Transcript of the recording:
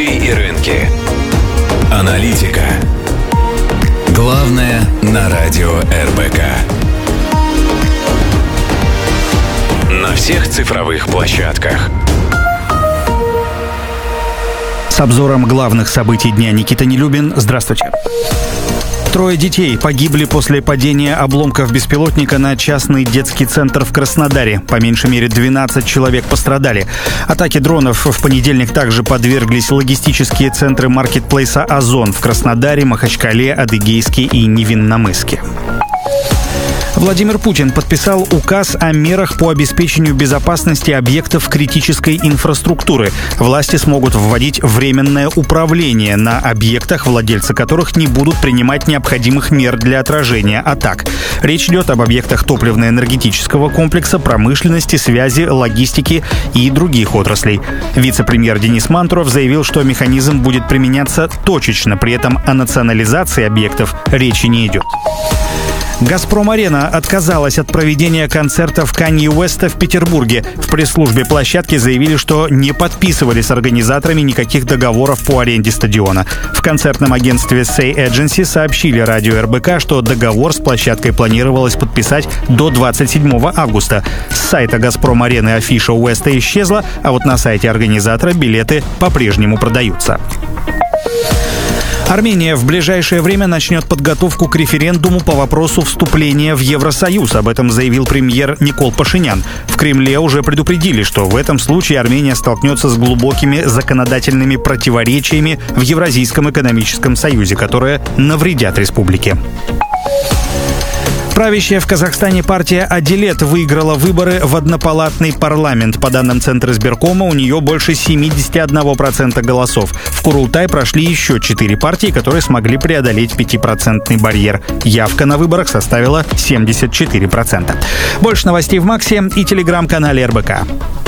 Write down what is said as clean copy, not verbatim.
И рынки. Аналитика. Главное на радио РБК. На всех цифровых площадках. С обзором главных событий дня Никита Нелюбин. Здравствуйте. 3 детей погибли после падения обломков беспилотника на частный детский центр в Краснодаре. По меньшей мере 12 человек пострадали. Атаке дронов в понедельник также подверглись логистические центры маркетплейса «Озон» в Краснодаре, Махачкале, Адыгейске и Невинномысске. Владимир Путин подписал указ о мерах по обеспечению безопасности объектов критической инфраструктуры. Власти смогут вводить временное управление на объектах, владельцы которых не будут принимать необходимых мер для отражения атак. Речь идет об объектах топливно-энергетического комплекса, промышленности, связи, логистики и других отраслей. Вице-премьер Денис Мантуров заявил, что механизм будет применяться точечно, при этом о национализации объектов речи не идет. «Газпром-арена» отказалась от проведения концертов Канье Уэста в Петербурге. В пресс-службе площадки заявили, что не подписывали с организаторами никаких договоров по аренде стадиона. В концертном агентстве Say Agency сообщили радио РБК, что договор с площадкой планировалось подписать до 27 августа. С сайта «Газпром-арены» афиша Уэста исчезла, а вот на сайте организатора билеты по-прежнему продаются. Армения в ближайшее время начнет подготовку к референдуму по вопросу вступления в Евросоюз. Об этом заявил премьер Никол Пашинян. В Кремле уже предупредили, что в этом случае Армения столкнется с глубокими законодательными противоречиями в Евразийском экономическом союзе, которые навредят республике. Правящая в Казахстане партия «Адилет» выиграла выборы в однопалатный парламент. По данным Центра избиркома, у нее больше 71% голосов. В Курултай прошли еще 4 партии, которые смогли преодолеть 5% барьер. Явка на выборах составила 74%. Больше новостей в Максе и телеграм-канале РБК.